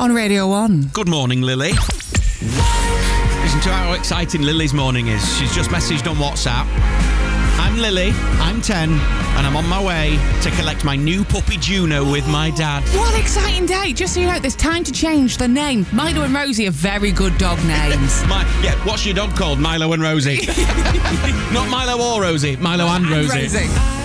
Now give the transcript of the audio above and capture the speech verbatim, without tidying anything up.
on Radio one. Good morning, Lily. Listen to how exciting Lily's morning is. She's just messaged on WhatsApp. I'm Lily, I'm ten, and I'm on my way to collect my new puppy Juno with my dad. What an exciting day. Just so you know, there's time to change the name. Milo and Rosie are very good dog names. My, yeah, what's your dog called? Milo and Rosie. Not Milo or Rosie, Milo and, and Rosie. Rosie.